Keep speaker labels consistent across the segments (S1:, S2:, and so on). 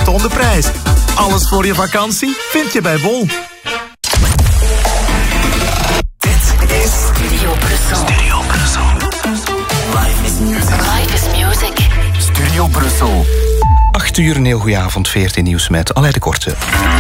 S1: beste prijs. Alles voor je vakantie vind je bij Bol.
S2: Dit is Studio Brussel.
S3: Studio Brussel.
S2: Live is music. Live is music.
S3: Studio Brussel.
S4: 8 uur, een heel goede avond, 14 nieuws met Aleid de Korte.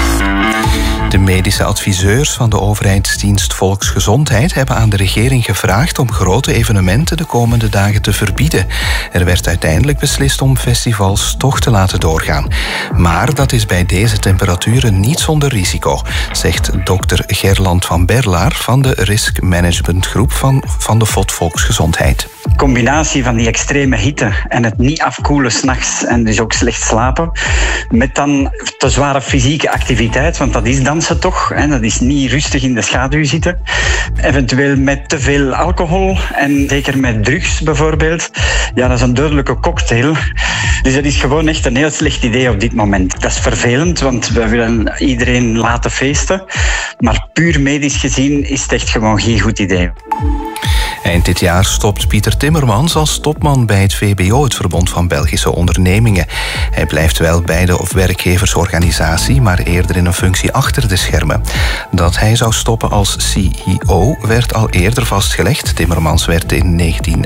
S4: De medische adviseurs van de overheidsdienst Volksgezondheid hebben aan de regering gevraagd om grote evenementen de komende dagen te verbieden. Er werd uiteindelijk beslist om festivals toch te laten doorgaan. Maar dat is bij deze temperaturen niet zonder risico, zegt dokter Gerland van Berlaar van de Risk Management Groep van de FOD Volksgezondheid.
S5: De combinatie van die extreme hitte en het niet afkoelen 's nachts en dus ook slecht slapen, met dan te zware fysieke activiteit, want dat is dansen toch, hè, dat is niet rustig in de schaduw zitten. Eventueel met te veel alcohol en zeker met drugs bijvoorbeeld. Ja, dat is een dodelijke cocktail. Dus dat is gewoon echt een heel slecht idee op dit moment. Dat is vervelend, want we willen iedereen laten feesten. Maar puur medisch gezien is het echt gewoon geen goed idee.
S4: Eind dit jaar stopt Pieter Timmermans als topman bij het VBO, het Verbond van Belgische Ondernemingen. Hij blijft wel bij de werkgeversorganisatie, maar eerder in een functie achter de schermen. Dat hij zou stoppen als CEO werd al eerder vastgelegd. Timmermans werd in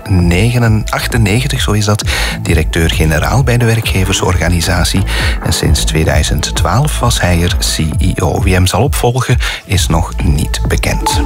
S4: 1998, zo is dat, directeur-generaal bij de werkgeversorganisatie. En sinds 2012 was hij er CEO. Wie hem zal opvolgen is nog niet bekend.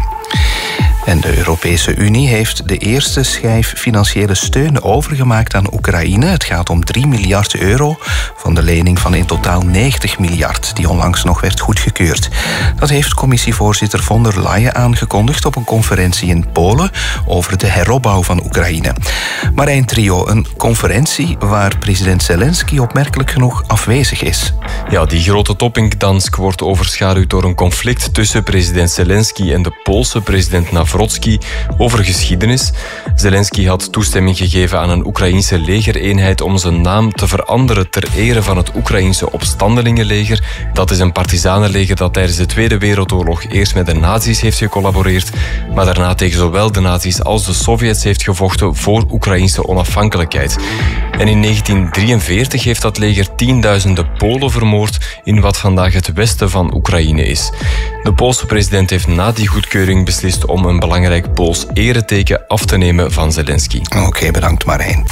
S4: En de Europese Unie heeft de eerste schijf financiële steun overgemaakt aan Oekraïne. Het gaat om 3 miljard euro van de lening van in totaal 90 miljard... die onlangs nog werd goedgekeurd. Dat heeft commissievoorzitter von der Leyen aangekondigd op een conferentie in Polen over de heropbouw van Oekraïne. Marijn Trio, een conferentie waar president Zelensky opmerkelijk genoeg afwezig is.
S6: Ja, die grote top in Gdansk wordt overschaduwd door een conflict tussen president Zelensky en de Poolse president Nawrocki over geschiedenis. Zelensky had toestemming gegeven aan een Oekraïense legereenheid om zijn naam te veranderen ter ere van het Oekraïense opstandelingenleger. Dat is een partizanenleger dat tijdens de Tweede Wereldoorlog eerst met de nazi's heeft gecollaboreerd, maar daarna tegen zowel de nazi's als de Sovjets heeft gevochten voor Oekraïense onafhankelijkheid. En in 1943 heeft dat leger tienduizenden Polen vermoord in wat vandaag het westen van Oekraïne is. De Poolse president heeft na die goedkeuring beslist om een belangrijk Pools ereteken af te nemen van Zelensky.
S4: Oké, bedankt Marijn.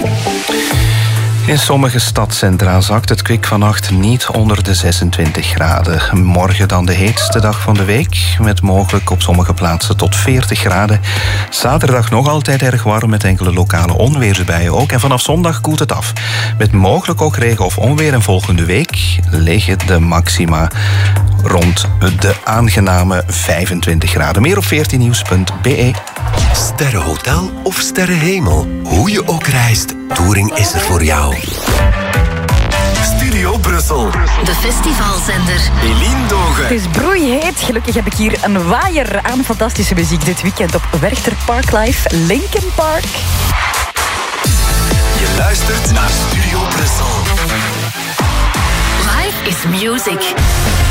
S4: In sommige stadcentra zakt het kwik vannacht niet onder de 26 graden. Morgen dan de heetste dag van de week, met mogelijk op sommige plaatsen tot 40 graden. Zaterdag nog altijd erg warm met enkele lokale onweersbuien ook. En vanaf zondag koelt het af. Met mogelijk ook regen of onweer. En volgende week liggen de maxima rond de aangename 25 graden. Meer op 14nieuws.be.
S3: Sterrenhotel of sterrenhemel. Hoe je ook reist, Touring is er voor jou. Studio Brussel.
S2: De festivalzender.
S3: Eline Dogen.
S7: Het is broeiheet. Gelukkig heb ik hier een waaier aan fantastische muziek dit weekend op Werchter Park Live, Linkin Park.
S3: Je luistert naar Studio Brussel.
S2: Live is music.